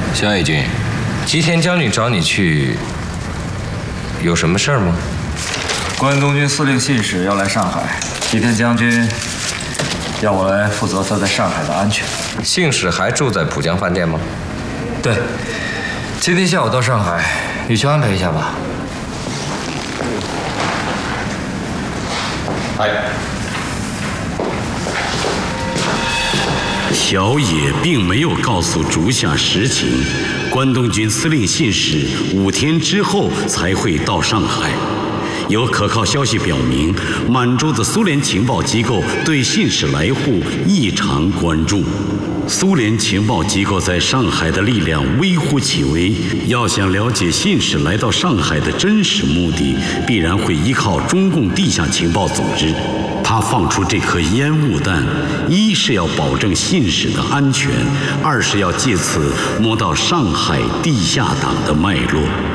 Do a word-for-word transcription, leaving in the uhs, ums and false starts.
萧野君，吉田将军找你去，有什么事儿吗？ 关东军司令信使要来上海，吉田将军要我来负责他在上海的安全。 信使还住在浦江饭店吗？ 对，今天下午到上海，你去安排一下吧。 哎。 小野并没有告诉竹下实情，关东军司令信使五天之后才会到上海。有可靠消息表明，满洲的苏联情报机构对信使来沪异常关注。苏联情报机构在上海的力量微乎其微，要想了解信使来到上海的真实目的，必然会依靠中共地下情报组织。他放出这颗烟雾弹，一是要保证信使的安全，二是要借此摸到上海地下党的脉络。